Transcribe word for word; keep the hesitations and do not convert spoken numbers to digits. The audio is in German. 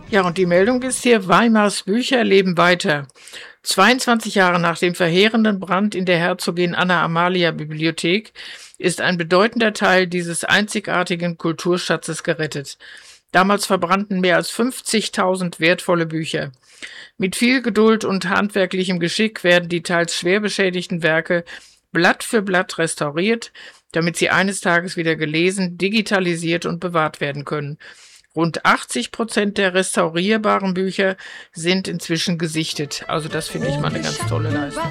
Ja, und die Meldung ist hier, Weimars Bücher leben weiter. zweiundzwanzig Jahre nach dem verheerenden Brand in der Herzogin Anna-Amalia-Bibliothek ist ein bedeutender Teil dieses einzigartigen Kulturschatzes gerettet. Damals verbrannten mehr als fünfzigtausend wertvolle Bücher. Mit viel Geduld und handwerklichem Geschick werden die teils schwer beschädigten Werke Blatt für Blatt restauriert, damit sie eines Tages wieder gelesen, digitalisiert und bewahrt werden können. Rund achtzig Prozent der restaurierbaren Bücher sind inzwischen gesichtet. Also das finde ich mal eine ganz tolle Leistung.